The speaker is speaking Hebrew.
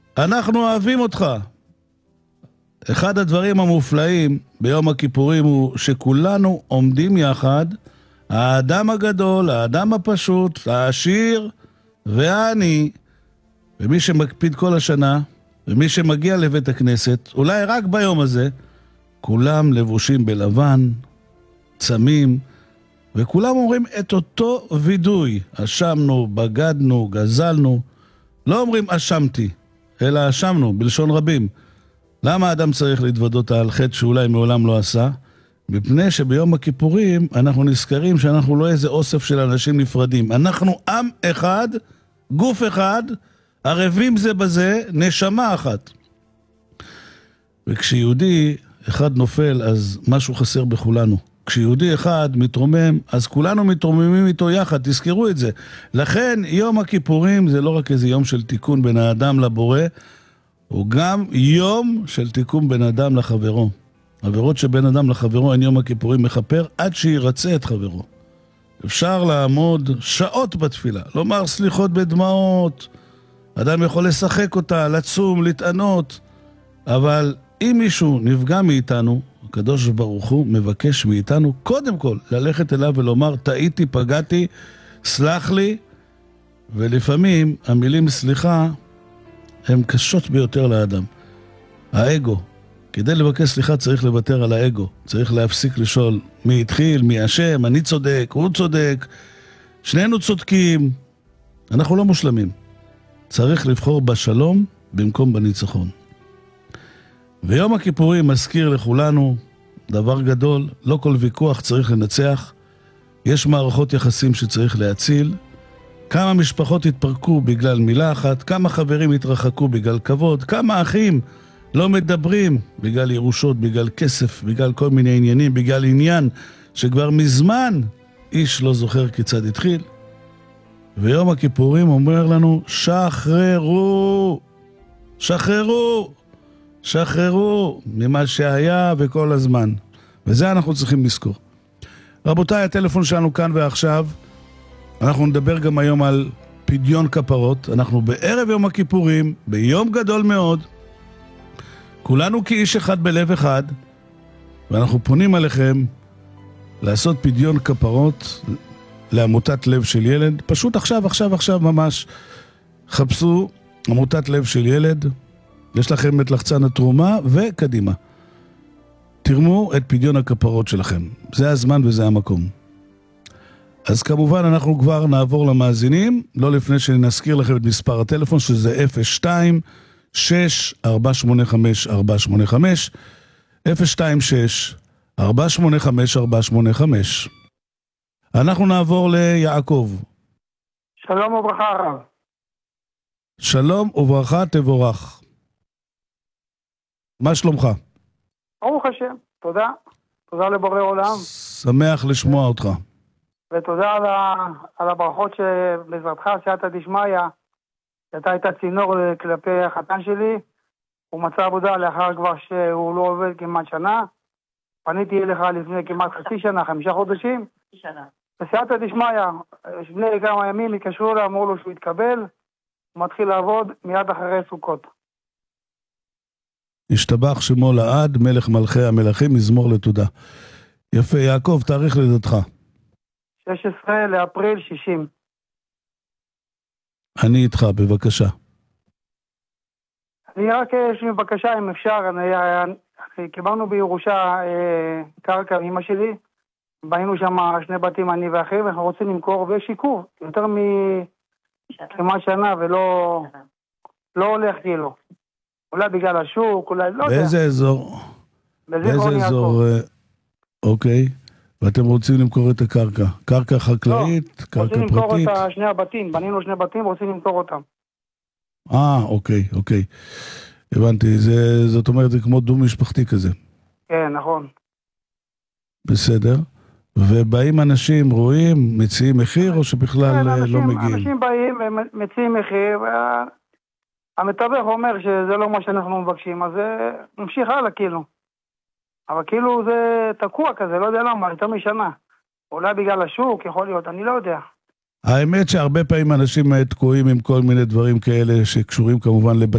אנחנו אוהבים אותך. אחד הדברים המופלאים ביום הכיפורים הוא שכולנו עומדים יחד, האדם הגדול, האדם הפשוט, העשיר והעני, ומי שמקפיד כל השנה, ומי שמגיע לבית הכנסת, אולי רק ביום הזה, כולם לבושים בלבן, צמים, וכולם אומרים את אותו וידוי, אשמנו, בגדנו, גזלנו, לא אומרים אשמתי, אלא אשמנו, בלשון רבים. למה האדם צריך להתוודות על חטא שאולי מעולם לא עשה? מפני שביום הכיפורים אנחנו נזכרים שאנחנו לא איזה אוסף של אנשים נפרדים. אנחנו עם אחד, גוף אחד, ערבים זה בזה, נשמה אחת. וכשיהודי אחד נופל, אז משהו חסר בכולנו. כשיהודי אחד מתרומם, אז כולנו מתרוממים איתו יחד, תזכרו את זה. לכן יום הכיפורים זה לא רק איזה יום של תיקון בין האדם לבורא, הוא גם יום של תיקון בין אדם לחברו. עבירות שבין אדם לחברו, אין יום הכיפורים מכפר עד שירצה את חברו. אפשר לעמוד שעות בתפילה, לומר סליחות בדמעות, אדם יכול לשחק אותה, לצום, להתענות, אבל אם מישהו נפגע מאיתנו, הקדוש ברוך הוא מבקש מאיתנו קודם כל ללכת אליו ולומר טעיתי, פגעתי, סלח לי, ולפעמים המילים סליחה הן קשות ביותר לאדם. האגו, כדי לבקש סליחה צריך לוותר על האגו, צריך להפסיק לשאול מי התחיל, מי אשם, אני צודק, הוא צודק, שנינו צודקים, אנחנו לא מושלמים. צריך לבחור בשלום במקום בניצחון. ויום הכיפורים מזכיר לכולנו דבר גדול, לא כל ויכוח צריך לנצח, יש מערכות יחסים שצריך להציל, כמה משפחות התפרקו בגלל מילה אחת, כמה חברים התרחקו בגלל כבוד, כמה אחים לא מדברים בגלל ירושות, בגלל כסף, בגלל כל מיני עניינים, בגלל עניין שכבר מזמן איש לא זוכר כיצד התחיל. ויום הכיפורים אומר לנו שחררו, שחררו, שחררו ממה שהיה וכל הזמן. וזה אנחנו צריכים לזכור. רבותיי, הטלפון שלנו כאן ועכשיו. אנחנו נדבר גם היום על פדיון כפרות. אנחנו בערב יום הכיפורים, ביום גדול מאוד. כולנו כאיש אחד בלב אחד, ואנחנו פונים עליכם לעשות פדיון כפרות לעמותת לב של ילד. פשוט עכשיו ממש חפשו עמותת לב של ילד, יש לכם את לחצן התרומה וקדימה. תרמו את פדיון הכפרות שלכם. זה הזמן וזה המקום. אז כמובן אנחנו כבר נעבור למאזינים, לא לפני שנזכיר לכם את מספר הטלפון שזה 026-485-485, 026-485-485. אנחנו נעבור ליעקב. שלום וברכה הרב. שלום וברכה, תבורך. מה שלומך? ברוך השם, תודה. תודה לבורא עולם. שמח לשמוע אותך. ותודה על הברכות שבעזרתך, סייעתא דשמיא, שאתה היית צינור כלפי החתן שלי. הוא מצא עבודה לאחר כבר שהוא לא עובד כמעט שנה. פניתי אליך לפני כמעט חצי שנה, 5 חודשים. בסייעתא דשמיא, לפני כמה ימים התקשרו לו, אמרו לו שהוא התקבל. הוא מתחיל לעבוד מיד אחרי סוכות. השתבח שמו לעד, מלך מלכי המלכים, מזמור לתודה. יפה, יעקב, תאריך לידתך. 16 לאפריל 60. אני איתך, בבקשה. אני רק יש לי בקשה, אם אפשר, קיבלנו בירושה קרקע עם אמא שלי, בנינו שם 2 בתים, אני ואחי, ואנחנו רוצים למכור, ויש עיכוב, יותר כמעט שנה, ולא הולך כאילו. אולי בגלל השוק, אולי לא יודע. באיזה אזור? באיזה אזור? אוקיי. ואתם רוצים למכור את הקרקע? קרקע חקלאית? לא, קרקע פרטית? רוצים למכור את 2 הבתים, בנינו 2 בתים, רוצים למכור אותם. אוקיי. הבנתי, זאת אומרת, זה כמו דו משפחתי כזה. כן, נכון. בסדר. ובאים אנשים, רואים, מציעים מחיר, או שבכלל כן, לא מגיעים? אנשים באים ומציעים מחיר, והמתווך אומר שזה לא מה שאנחנו מבקשים, אז זה ממשיך הלאה כאילו. אבל כאילו זה תקוע כזה, לא יודע למה, יותר משנה. אולי בגלל השוק, יכול להיות, אני לא יודע. האמת שהרבה פעמים אנשים תקועים עם כל מיני דברים כאלה שקשורים כמובן